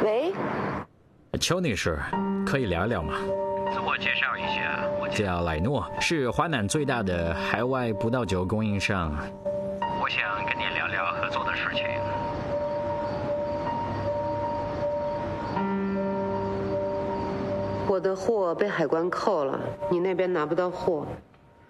喂， 邱女士，可以聊聊吗？ 自我介绍一下，我叫莱诺，是华南最大的海外葡萄酒供应商。 我想跟你聊聊合作的事情。 我的货被海关扣了，你那边拿不到货。